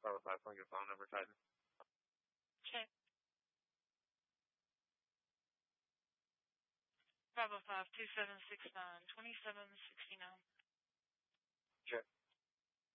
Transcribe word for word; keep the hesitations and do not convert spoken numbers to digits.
Bravo five, calling your phone number five. Check. Bravo five, two seven six nine, twenty-seven sixty-nine. Check.